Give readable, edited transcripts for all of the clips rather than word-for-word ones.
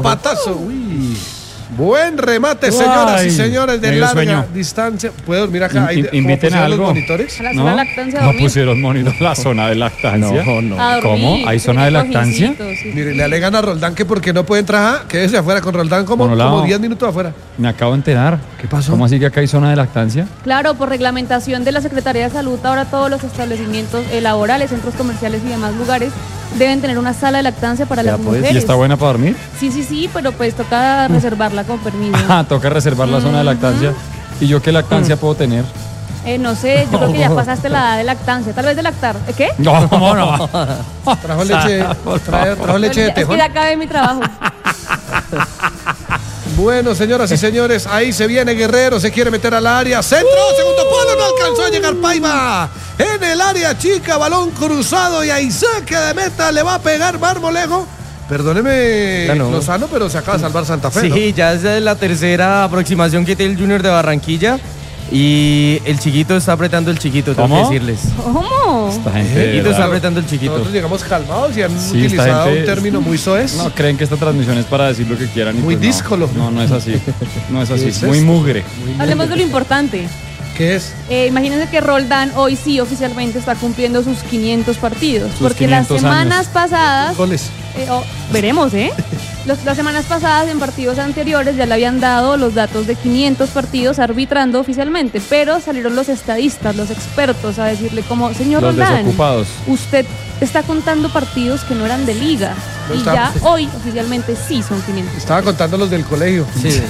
Patazo, uy. Buen remate, señoras y señores, de larga sueño. distancia. ¿Puede dormir acá? Inviten a algo. Los monitores? A la zona de lactancia a dormir. No pusieron monitor, la zona de lactancia. A dormir, ¿Cómo? ¿Hay zona de lactancia? cojicitos, sí. Mire, le alegan a Roldán que porque no puede entrar. Quédese afuera con Roldán como 10 minutos afuera. Me acabo de enterar. ¿Qué pasó? ¿Cómo así que acá hay zona de lactancia? Claro, por reglamentación de la Secretaría de Salud, ahora todos los establecimientos laborales, centros comerciales y demás lugares deben tener una sala de lactancia para las mujeres. ¿Y está buena para dormir? Sí, pero pues toca reservarla con permiso. Toca reservar la zona de lactancia. ¿Y yo qué lactancia puedo tener? No sé, yo creo que ya pasaste la edad de lactancia, tal vez de lactar. ¿Qué? No, ¿cómo no? Trajo leche, trajo leche de Es que tejón. ya acabé mi trabajo. Bueno, señoras y señores, ahí se viene Guerrero, se quiere meter al área. Centro, segundo palo, no alcanzó a llegar Paiva. En el área chica, balón cruzado y ahí saque de meta, le va a pegar Marmolejo. Perdóneme, Lozano, pero se acaba de salvar Santa Fe, ¿no? Sí, ya es la tercera aproximación que tiene el Junior de Barranquilla. Y el chiquito está apretando el chiquito, tengo que decirles. ¿Cómo? Esta gente. El chiquito está apretando el chiquito. Nosotros llegamos calmados y han Sí, utilizado esta gente un término muy soez. No, creen que esta transmisión es para decir lo que quieran. Y Muy pues díscolo. No es así. No es así. ¿Qué es Muy esto? mugre. Hablemos de lo importante. ¿Qué es? Imagínense que Roldán hoy sí oficialmente está cumpliendo sus 500 partidos. Porque 500 las semanas años. pasadas... Goles. veremos, ¿eh? Las semanas pasadas en partidos anteriores ya le habían dado los datos de 500 partidos arbitrando oficialmente, pero salieron los estadistas, los expertos a decirle como, señor Los Roldán, desocupados. usted está contando partidos que no eran de liga No y está. ya hoy oficialmente sí son 500. Estaba contando los del colegio. Sí.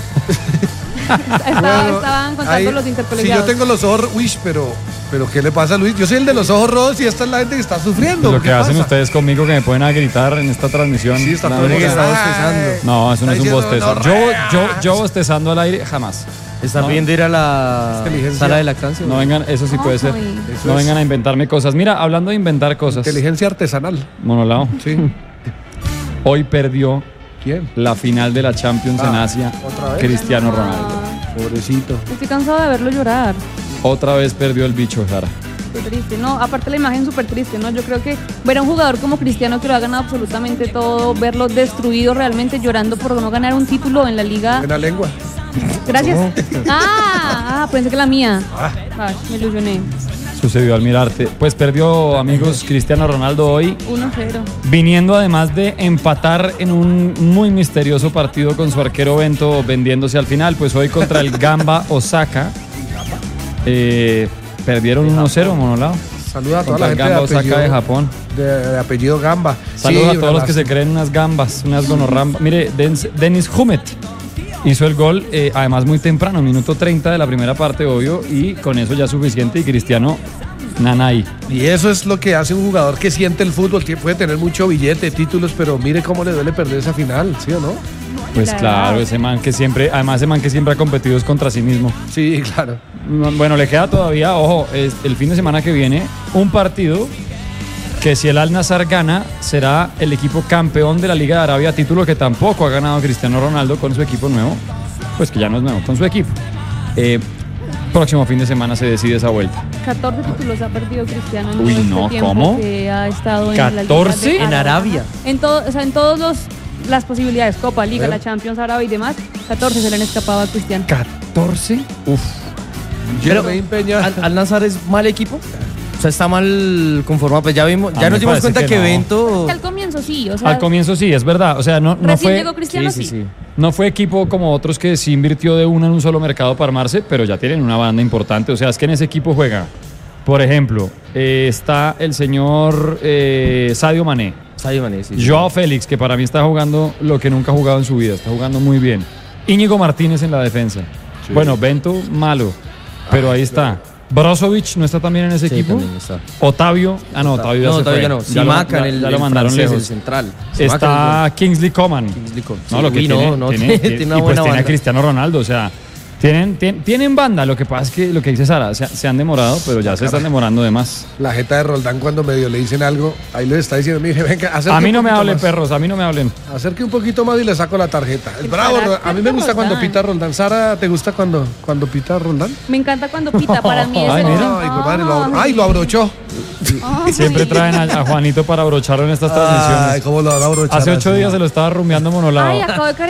Estaban contando Ahí, los sí, intercolegiados. yo tengo los ojos, pero ¿qué le pasa a Luis? Yo soy el de los ojos rojos y esta es la gente que está sufriendo. Lo ¿Qué que hacen pasa? ustedes conmigo que me pueden a gritar en esta transmisión. Sí, está La todo el verdad mundo que bostezando. No, eso no es un Está bostezo. diciendo, Yo bostezando al aire, jamás. ¿Está No. pidiendo ir a la Inteligencia. sala de lactancia? No vengan, eso sí puede ser. Ay. Eso No es vengan a inventarme cosas. Mira, hablando de inventar cosas. inteligencia artesanal. Monolao, Sí. hoy perdió ¿Quién? la final de la Champions en Asia. ¿otra vez? Cristiano Ronaldo. Pobrecito. Estoy cansado de verlo llorar. Otra vez perdió el bicho, Jara. Qué triste, ¿no? Aparte la imagen súper triste, ¿no? Yo creo que ver a un jugador como Cristiano que lo ha ganado absolutamente todo, verlo destruido realmente llorando por no ganar un título en la liga. Buena lengua. Gracias. Pensé que la mía. Ay, me ilusioné. Sucedió al mirarte. Pues perdió, amigos, Cristiano Ronaldo hoy, 1-0. viniendo además de empatar en un muy misterioso partido con su arquero Bento, vendiéndose al final. Pues hoy contra el Gamba Osaka. Perdieron 1-0, Monolao. Saluda a toda Contra la el gente Gamba Osaka de Japón. de apellido Gamba. Saludos Sí, a todos los verdad. que se creen unas gambas, unas gonorrambas. Mire, Dennis Humet hizo el gol, además muy temprano, minuto 30 de la primera parte, obvio, y con eso ya es suficiente. Y Cristiano, nanay. Y eso es lo que hace un jugador que siente el fútbol, que puede tener mucho billete, títulos, pero mire cómo le duele perder esa final, ¿sí o no? Pues La claro, verdad. ese man que siempre, además ese man que siempre ha competido es contra sí mismo. Sí, claro. Bueno, le queda todavía, ojo, el fin de semana que viene, un partido que si el Al-Nassr gana, será el equipo campeón de la Liga de Arabia, título que tampoco ha ganado Cristiano Ronaldo con su equipo nuevo, pues que ya no es nuevo, con su equipo. Próximo fin de semana se decide esa vuelta. 14 títulos ha perdido Cristiano en Uy, todo este no, tiempo ¿cómo? que ha estado en la Liga 14 de en Arabia. En todo, o sea, en todos las posibilidades, Copa, Liga, Bueno. la Champions Árabe y demás, 14 se le han escapado a Cristiano. 14. Uf. Pero Jermaine Peña. ¿Al-Nassr es mal equipo? O sea, está mal conformado. Pues ya vimos, A ya mí nos me dimos parece cuenta que que no. Bento. Al comienzo sí, o sea, Al comienzo sí, es verdad. O sea, no recién fue, llegó Cristiano sí. no fue equipo como otros que sí invirtió de uno en un solo mercado para armarse, pero ya tienen una banda importante. O sea, es que en ese equipo juega, por ejemplo, está el señor Sadio Mané, Sadio Mané, sí. Joao Félix, que para mí está jugando lo que nunca ha jugado en su vida, está jugando muy bien. Íñigo Martínez en la defensa. Bueno, Bento, malo, pero ahí está. Brozovic no está también en ese Sí, equipo. también está. Otavio, Otavio ya No, se todavía fue. no. Ya Simaca, lo, ya lo mandaron francés, el lejos. central. Está Kingsley Coman. No, lo que Uy, tiene, no, tiene, tiene una y pues buena tiene a banda. Cristiano Ronaldo, o sea, tienen banda. Lo que pasa es que lo que dice Sara, se han demorado, pero ya se están demorando de más. La jeta de Roldán cuando medio le dicen algo, ahí le está diciendo, mire, venga, acerque A mí un no me poquito hablen, más. perros, a mí no me hablen. Acerque un poquito más y le saco la tarjeta. Es El bravo, carácter a mí me de gusta cuando Roldán. pita Roldán. Sara, ¿te gusta cuando pita Roldán? Me encanta cuando pita, para mí es Ay, el- mira. Ay, compadre, lo abrochó. Siempre traen a Juanito para abrocharlo en estas transmisiones. Ay, cómo lo van a abrochar Hace 8 así. días se lo estaba rumbeando monolado. Ay, acabo de caer